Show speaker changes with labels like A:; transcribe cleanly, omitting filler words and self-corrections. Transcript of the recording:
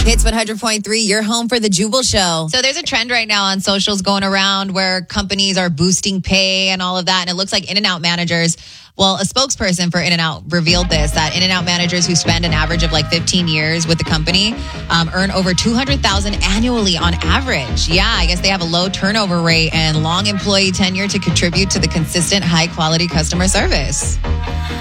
A: Hits 100.3, your home for the Jubal Show. So there's a trend right now on socials going around where companies are boosting pay and all of that. And it looks like In-N-Out managers, well, a spokesperson for In-N-Out revealed this, that In-N-Out managers who spend an average of like 15 years with the company earn over $200,000 annually on average. Yeah, I guess they have a low turnover rate and long employee tenure to contribute to the consistent high quality customer service.